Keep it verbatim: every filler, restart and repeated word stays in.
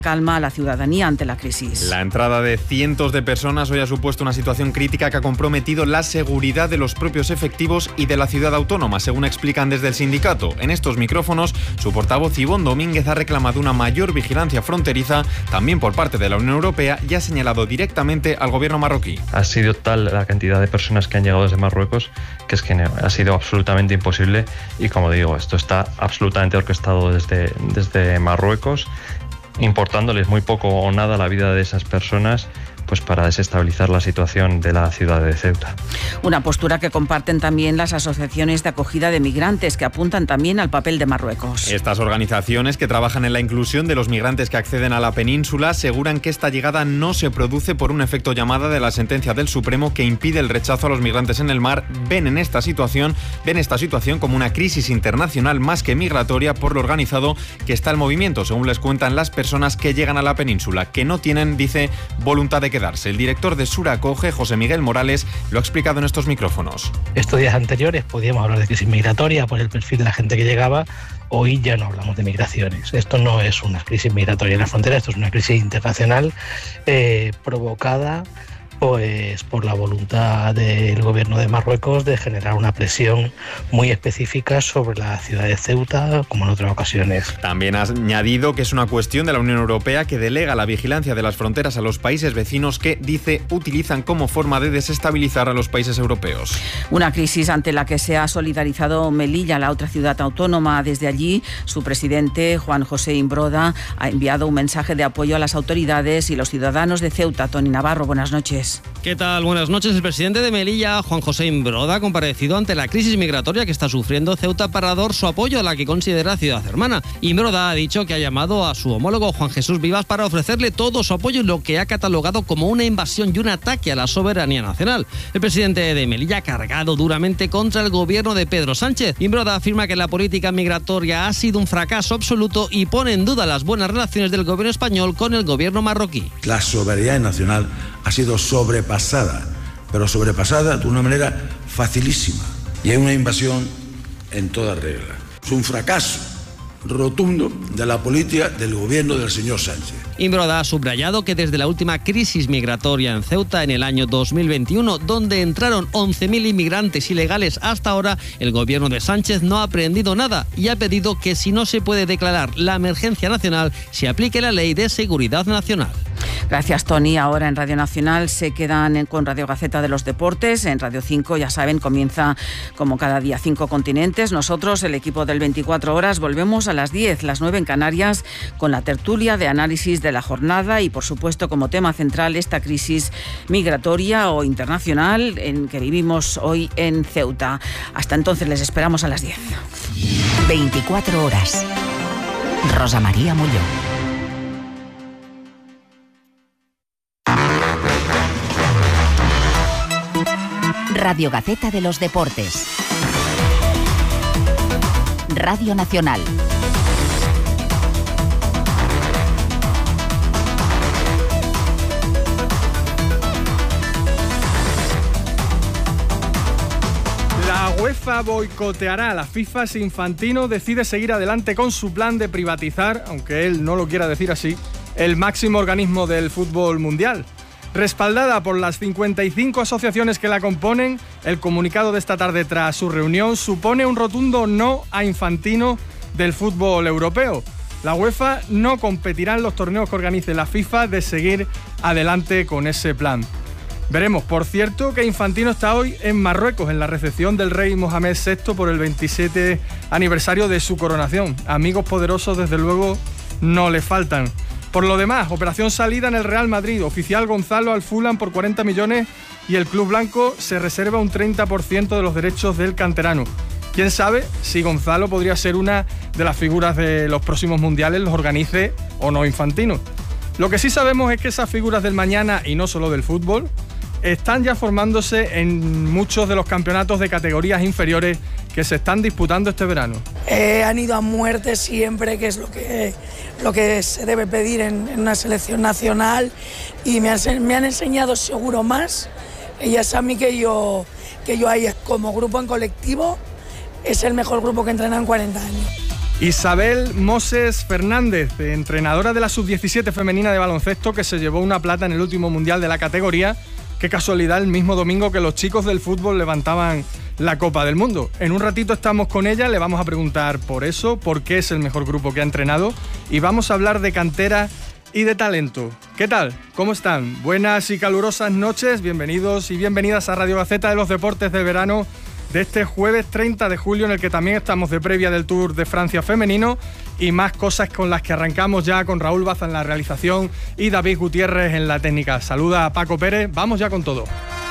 calma a la ciudadanía ante la crisis. La entrada de cientos de personas hoy ha supuesto una situación crítica que ha comprometido la seguridad de los propios efectivos y de la ciudad autónoma, según explican desde el sindicato. En estos micrófonos, su portavoz Ivonne Domínguez ha reclamado una mayor vigilancia fronteriza, también por parte de la Unión Europea, y ha señalado directamente al gobierno marroquí. Ha sido tal la cantidad de personas que han llegado desde Marruecos que es que ha sido absolutamente imposible, y como digo, esto está absolutamente orquestado desde, desde Marruecos, importándoles muy poco o nada la vida de esas personas, pues para desestabilizar la situación de la ciudad de Ceuta. Una postura que comparten también las asociaciones de acogida de migrantes, que apuntan también al papel de Marruecos. Estas organizaciones, que trabajan en la inclusión de los migrantes que acceden a la península, aseguran que esta llegada no se produce por un efecto llamada de la sentencia del Supremo que impide el rechazo a los migrantes en el mar. Ven en esta situación, ven esta situación como una crisis internacional más que migratoria, por lo organizado que está el movimiento, según les cuentan las personas que llegan a la península, que no tienen, dice, voluntad de quedar. El director de Sura Acoge, José Miguel Morales, lo ha explicado en estos micrófonos. Estos días anteriores podíamos hablar de crisis migratoria por el perfil de la gente que llegaba. Hoy ya no hablamos de migraciones. Esto no es una crisis migratoria en la frontera, esto es una crisis internacional eh, provocada pues por la voluntad del gobierno de Marruecos de generar una presión muy específica sobre la ciudad de Ceuta, como en otras ocasiones. También ha añadido que es una cuestión de la Unión Europea, que delega la vigilancia de las fronteras a los países vecinos que, dice, utilizan como forma de desestabilizar a los países europeos. Una crisis ante la que se ha solidarizado Melilla, la otra ciudad autónoma. Desde allí, su presidente, Juan José Imbroda, ha enviado un mensaje de apoyo a las autoridades y los ciudadanos de Ceuta. Tony Navarro, buenas noches. ¿Qué tal? Buenas noches. El presidente de Melilla, Juan José Imbroda, ha comparecido ante la crisis migratoria que está sufriendo Ceuta para dar su apoyo a la que considera ciudad hermana. Imbroda ha dicho que ha llamado a su homólogo Juan Jesús Vivas para ofrecerle todo su apoyo en lo que ha catalogado como una invasión y un ataque a la soberanía nacional. El presidente de Melilla ha cargado duramente contra el gobierno de Pedro Sánchez. Imbroda afirma que la política migratoria ha sido un fracaso absoluto y pone en duda las buenas relaciones del gobierno español con el gobierno marroquí. La soberanía nacional ha sido sobrepasada, pero sobrepasada de una manera facilísima. Y hay una invasión en toda regla. Es un fracaso rotundo de la política del gobierno del señor Sánchez. Imbroda ha subrayado que desde la última crisis migratoria en Ceuta en el año dos mil veintiuno, donde entraron once mil inmigrantes ilegales hasta ahora, el gobierno de Sánchez no ha aprendido nada y ha pedido que, si no se puede declarar la emergencia nacional, se aplique la Ley de Seguridad Nacional. Gracias, Tony. Ahora en Radio Nacional se quedan con Radio Gaceta de los Deportes. En Radio cinco, ya saben, comienza como cada día Cinco Continentes. Nosotros, el equipo del veinticuatro horas, volvemos a las diez, las nueve en Canarias, con la tertulia de análisis de la jornada y, por supuesto, como tema central, esta crisis migratoria o internacional en que vivimos hoy en Ceuta. Hasta entonces les esperamos a las diez. veinticuatro horas. Rosa María Molló. Radio Gaceta de los Deportes. Radio Nacional. La UEFA boicoteará a la FIFA si Infantino decide seguir adelante con su plan de privatizar, aunque él no lo quiera decir así, el máximo organismo del fútbol mundial. Respaldada por las cincuenta y cinco asociaciones que la componen, el comunicado de esta tarde tras su reunión supone un rotundo no a Infantino del fútbol europeo. La UEFA no competirá en los torneos que organice la FIFA de seguir adelante con ese plan. Veremos. Por cierto, que Infantino está hoy en Marruecos en la recepción del rey Mohamed sexto por el veintisiete aniversario de su coronación. Amigos poderosos, desde luego, no le faltan. Por lo demás, operación salida en el Real Madrid. Oficial Gonzalo al Fulham por cuarenta millones y el club blanco se reserva un treinta por ciento de los derechos del canterano. Quién sabe si Gonzalo podría ser una de las figuras de los próximos mundiales, los organice o no Infantino. Lo que sí sabemos es que esas figuras del mañana, y no solo del fútbol, están ya formándose en muchos de los campeonatos de categorías inferiores que se están disputando este verano. Eh, han ido a muerte siempre, que es lo que, lo que se debe pedir en, en una selección nacional, y me han, me han enseñado seguro más. Ellas a mí que yo, que yo ahí como grupo en colectivo es el mejor grupo que entrena en cuarenta años. Isabel Moses Fernández, entrenadora de la sub diecisiete femenina de baloncesto, que se llevó una plata en el último mundial de la categoría. Qué casualidad, el mismo domingo que los chicos del fútbol levantaban la Copa del Mundo. En un ratito estamos con ella, le vamos a preguntar por eso, por qué es el mejor grupo que ha entrenado, y vamos a hablar de cantera y de talento. ¿Qué tal? ¿Cómo están? Buenas y calurosas noches, bienvenidos y bienvenidas a Radio Gaceta de los Deportes de Verano de este jueves treinta de julio, en el que también estamos de previa del Tour de Francia femenino, y más cosas con las que arrancamos ya con Raúl Baza en la realización y David Gutiérrez en la técnica. Saluda a Paco Pérez, vamos ya con todo.